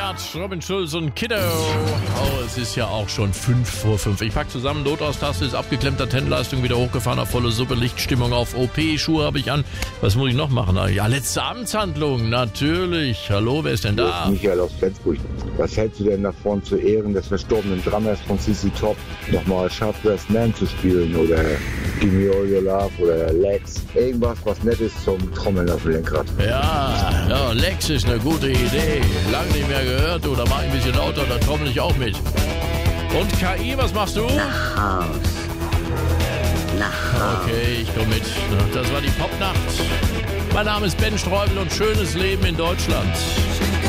Yard, Robin Schulz und Kiddo. Oh, es ist ja auch schon 5:05. Ich pack zusammen, Notaus-Taste ist abgeklemmter, Tennleistung wieder hochgefahren auf volle Suppe, Lichtstimmung auf OP, Schuhe habe ich an. Was muss ich noch machen? Ja, letzte Abendshandlung, natürlich. Hallo, wer ist denn da? Michael aus Flensburg. Was hältst du denn davon, zu Ehren des verstorbenen Drummers von CC Top nochmal Sharp Dressed Man zu spielen oder Give Me All Your Love oder Lex? Irgendwas, was nett ist zum Trommeln auf dem Lenkrad. Ja, Lex ist eine gute Idee. Lang nicht mehr gehört, du, da mach ich ein bisschen lauter, da trommel ich auch mit. Und KI, was machst du? Nach Haus. Okay, ich komm mit. Das war die Popnacht. Mein Name ist Ben Streubel und schönes Leben in Deutschland.